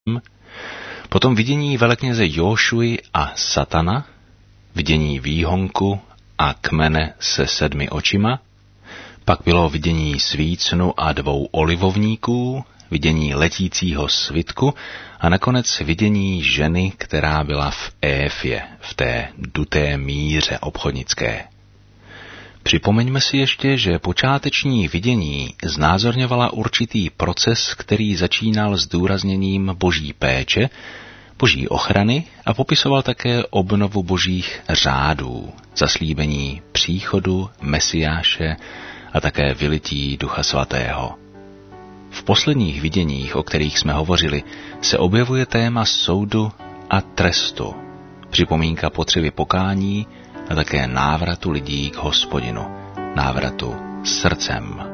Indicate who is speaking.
Speaker 1: potom vidění velekněze Jóšuji a Satana, vidění výhonku a kmene se 7 očima, pak bylo vidění svícnu a 2 olivovníků, vidění letícího svitku a nakonec vidění ženy, která byla v Éfě, v té duté míře obchodnické. Připomeňme si ještě, že počáteční vidění znázorňovala určitý proces, který začínal zdůrazněním boží péče, boží ochrany a popisoval také obnovu božích řádů, zaslíbení příchodu Mesiáše a také vylití Ducha Svatého. V posledních viděních, o kterých jsme hovořili, se objevuje téma soudu a trestu, připomínka potřeby pokání a také návratu lidí k Hospodinu, návratu srdcem.